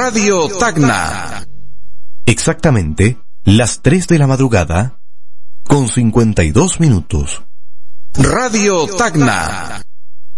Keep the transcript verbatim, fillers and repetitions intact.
Radio Tacna. Exactamente las tres de la madrugada con cincuenta y dos minutos. Radio Tacna.